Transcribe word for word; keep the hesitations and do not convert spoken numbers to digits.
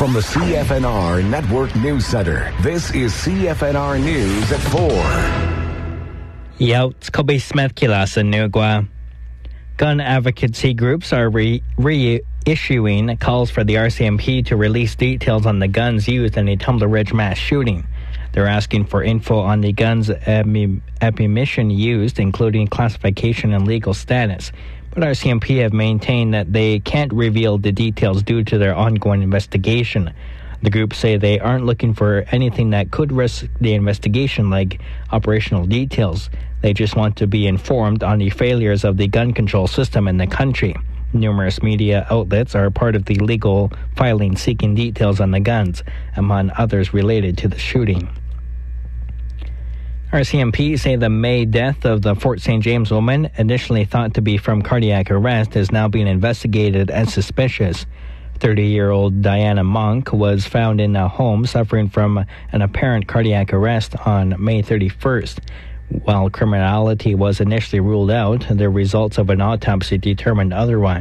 From the C F N R Network News Center, this is C F N R News at four. Yaut Kobe Smith Kilas and Nugwa. Gun advocacy groups are re- reissuing calls for the R C M P to release details on the guns used in a Tumbler Ridge mass shooting. They're asking for info on the guns' ammunition used, including classification and legal status. But R C M P have maintained that they can't reveal the details due to their ongoing investigation. The groups say they aren't looking for anything that could risk the investigation, like operational details. They just want to be informed on the failures of the gun control system in the country. Numerous media outlets are part of the legal filing seeking details on the guns, among others related to the shooting. R C M P say the May death of the Fort Saint James woman, initially thought to be from cardiac arrest, is now being investigated as suspicious. thirty-year-old Diana Monk was found in a home suffering from an apparent cardiac arrest on May thirty-first. While criminality was initially ruled out, the results of an autopsy determined otherwise.